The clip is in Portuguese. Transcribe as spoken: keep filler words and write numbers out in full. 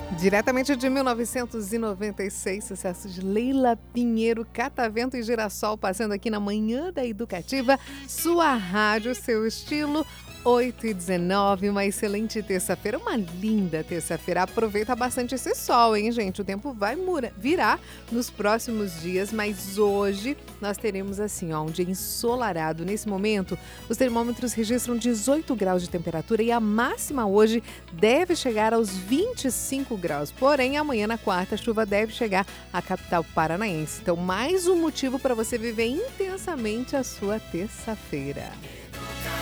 Diretamente de mil novecentos e noventa e seis, sucessos de Leila Pinheiro, Catavento e Girassol, passando aqui na manhã da Educativa, sua rádio, seu estilo, oito e dezenove, uma excelente terça-feira, uma linda terça-feira. Aproveita bastante esse sol, hein, gente? O tempo vai mura- virar nos próximos dias, mas hoje nós teremos assim, ó, um dia ensolarado. Nesse momento, os termômetros registram dezoito graus de temperatura e a máxima hoje deve chegar aos vinte e cinco graus. Porém, amanhã na quarta, a chuva deve chegar à capital paranaense. Então, mais um motivo para você viver intensamente a sua terça-feira.